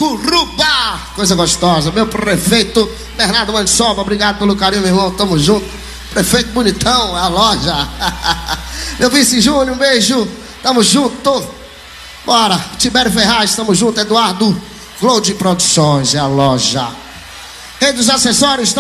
Curubá, coisa gostosa. Meu prefeito Bernardo Mansoba, obrigado pelo carinho, meu irmão, tamo junto. Prefeito bonitão, a loja. Meu vice Júnior, um beijo, tamo junto. Bora, Tibério Ferraz, tamo junto. Eduardo Flow de Produções, é a loja. Rede dos Acessórios.